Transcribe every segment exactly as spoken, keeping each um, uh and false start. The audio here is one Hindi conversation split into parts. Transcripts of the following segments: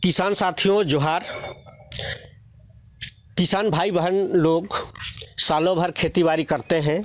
किसान साथियों जोहार। किसान भाई बहन लोग सालों भर खेतीबाड़ी करते हैं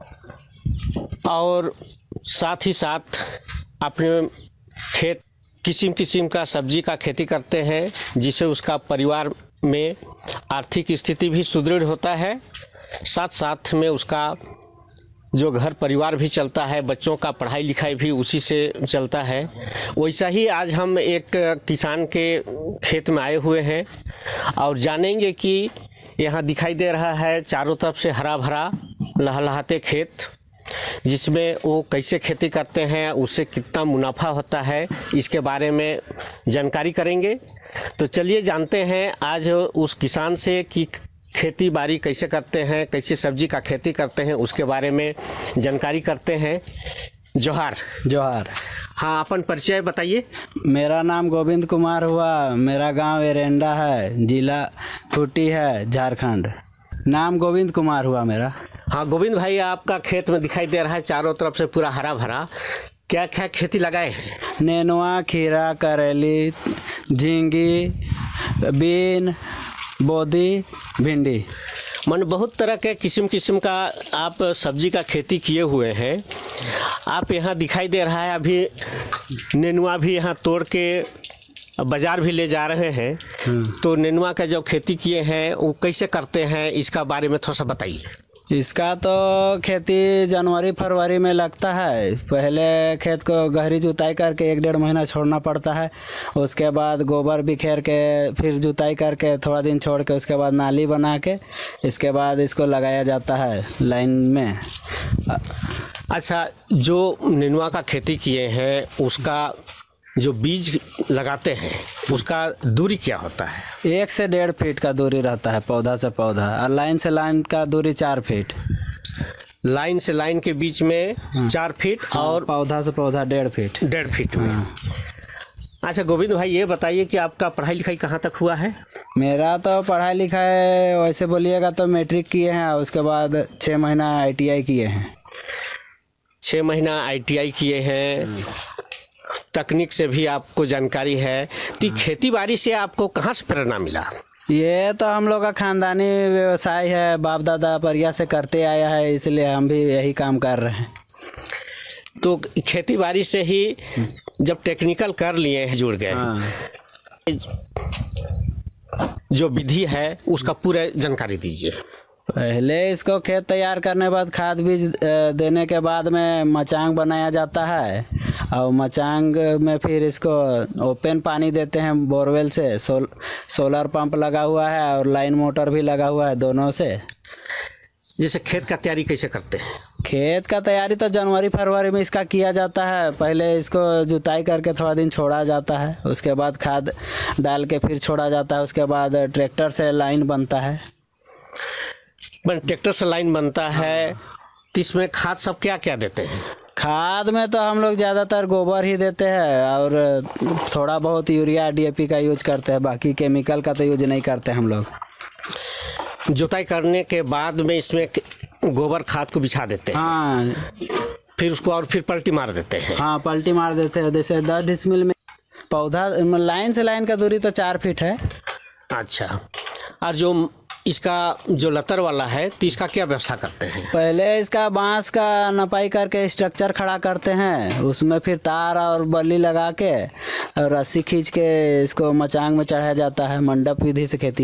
और साथ ही साथ अपने खेत किस्म किस्म का सब्जी का खेती करते हैं, जिससे उसका परिवार में आर्थिक स्थिति भी सुदृढ़ होता है। साथ साथ में उसका जो घर परिवार भी चलता है, बच्चों का पढ़ाई लिखाई भी उसी से चलता है। वैसा ही आज हम एक किसान के खेत में आए हुए हैं और जानेंगे कि यहाँ दिखाई दे रहा है चारों तरफ से हरा भरा लहलहाते खेत, जिसमें वो कैसे खेती करते हैं, उससे कितना मुनाफा होता है, इसके बारे में जानकारी करेंगे। तो चलिए जानते हैं आज उस किसान से कि खेती बाड़ी कैसे करते हैं, कैसे सब्जी का खेती करते हैं, उसके बारे में जानकारी करते हैं। जोहार। जोहार। हाँ, अपन परिचय बताइए। मेरा नाम गोविंद कुमार हुआ, मेरा गांव एरेंडा है, जिला खूंटी है, झारखंड। नाम गोविंद कुमार हुआ मेरा। हाँ गोविंद भाई, आपका खेत में दिखाई दे रहा है चारों तरफ से पूरा हरा भरा, क्या क्या खेती लगाए हैं? नेनुआ, खीरा, करेली, झींगी, बीन, बोदी, भिंडी। मन बहुत तरह के किस्म किस्म का आप सब्जी का खेती किए हुए हैं। आप यहाँ दिखाई दे रहा है अभी नेनुआ भी यहाँ तोड़ के बाज़ार भी ले जा रहे हैं। तो नेनुआ का जो खेती किए हैं वो कैसे करते हैं, इसका बारे में थोड़ा सा बताइए। इसका तो खेती जनवरी फरवरी में लगता है। पहले खेत को गहरी जुताई करके एक डेढ़ महीना छोड़ना पड़ता है। उसके बाद गोबर बिखेर के फिर जुताई करके थोड़ा दिन छोड़ के उसके बाद नाली बना के इसके बाद इसको लगाया जाता है लाइन में। अच्छा, जो नेनुआ का खेती किए हैं उसका जो बीज लगाते हैं उसका दूरी क्या होता है? एक से डेढ़ फीट का दूरी रहता है पौधा से पौधा, और लाइन से लाइन का दूरी चार फीट। लाइन से लाइन के बीच में चार फीट और पौधा से पौधा डेढ़ फीट डेढ़ फीट में। अच्छा गोविंद भाई, ये बताइए कि आपका पढ़ाई लिखाई कहाँ तक हुआ है? मेरा तो पढ़ाई लिखाई वैसे बोलिएगा तो मैट्रिक किए हैं, उसके बाद छः महीना आई टी आई किए हैं। छः महीना आई टी आई किए हैं, तकनीक से भी आपको जानकारी है। तो खेती बाड़ी से आपको कहाँ से प्रेरणा मिला? ये तो हम लोग का खानदानी व्यवसाय है, बाप दादा परिया से करते आया है, इसलिए हम भी यही काम कर रहे हैं। तो खेती बाड़ी से ही जब टेक्निकल कर लिए हैं, जुड़ गए, हाँ। जो विधि है उसका पूरा जानकारी दीजिए। पहले इसको खेत तैयार करने के बाद खाद बीज देने के बाद में मचांग बनाया जाता है, और मचांग में फिर इसको ओपन पानी देते हैं बोरवेल से। सोल सोलर पंप लगा हुआ है और लाइन मोटर भी लगा हुआ है, दोनों से। जैसे खेत का तैयारी कैसे करते हैं? खेत का तैयारी तो जनवरी फरवरी में इसका किया जाता है। पहले इसको जुताई करके थोड़ा दिन छोड़ा जाता है, उसके बाद खाद डाल के फिर छोड़ा जाता है, उसके बाद ट्रैक्टर से लाइन बनता है। ट्रैक्टर से लाइन बनता है, तो इसमें खाद सब क्या क्या देते हैं? खाद में तो हम लोग ज़्यादातर गोबर ही देते हैं और थोड़ा बहुत यूरिया डी ए पी का यूज करते हैं, बाकी केमिकल का तो यूज नहीं करते हम लोग। जुताई करने के बाद में इसमें गोबर खाद को बिछा देते हैं। हाँ, फिर उसको और फिर पलटी मार देते हैं। हाँ, पलटी मार देते हैं। जैसे दस डिसमिल में पौधा लाइन से लाइन का दूरी तो चार फीट है। अच्छा, और जो इसका जो लतर वाला है तो इसका क्या व्यवस्था करते हैं? पहले इसका बांस का नपाई करके स्ट्रक्चर खड़ा करते हैं, उसमें फिर तार और बल्ली लगा के और रस्सी खींच के इसको मचांग में चढ़ाया जाता है। मंडप विधि से खेती